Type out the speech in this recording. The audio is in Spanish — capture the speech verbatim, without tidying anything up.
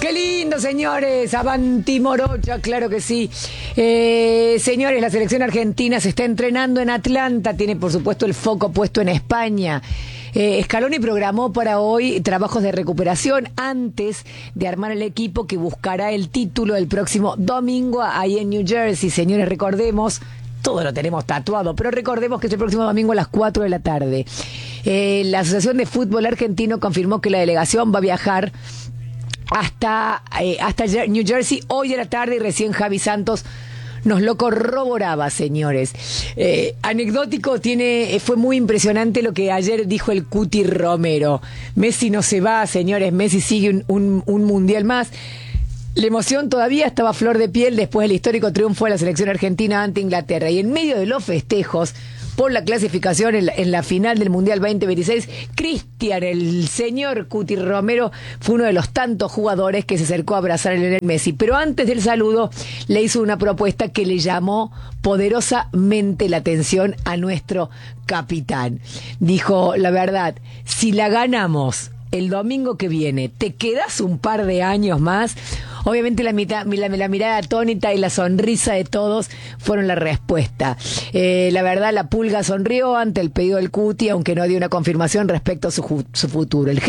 Qué lindo, señores. Avanti Morocha, claro que sí. Eh, señores, la selección argentina se está entrenando en Atlanta. Tiene, por supuesto, el foco puesto en España. Eh, Scaloni programó para hoy trabajos de recuperación antes de armar el equipo que buscará el título el próximo domingo ahí en New Jersey. Señores, recordemos, todo lo tenemos tatuado, pero recordemos que es el próximo domingo a las cuatro de la tarde. Eh, la Asociación de Fútbol Argentino confirmó que la delegación va a viajar hasta, eh, hasta New Jersey hoy a la tarde, y recién Javi Santos nos lo corroboraba, señores. Eh, anecdótico, tiene, fue muy impresionante lo que ayer dijo el Cuti Romero. Messi no se va, señores, Messi sigue un, un, un mundial más. La emoción todavía estaba a flor de piel después del histórico triunfo de la selección argentina ante Inglaterra. Y en medio de los festejos por la clasificación en la, en la final del Mundial veinte veintiséis, Cristian, el señor Cuti Romero, fue uno de los tantos jugadores que se acercó a abrazar a Lionel Messi. Pero antes del saludo, le hizo una propuesta que le llamó poderosamente la atención a nuestro capitán. Dijo, la verdad, si la ganamos el domingo que viene, ¿te quedas un par de años más? Obviamente la, mitad, la, la mirada atónita y la sonrisa de todos fueron la respuesta. Eh, la verdad, la Pulga sonrió ante el pedido del Cuti, aunque no dio una confirmación respecto a su, su futuro. El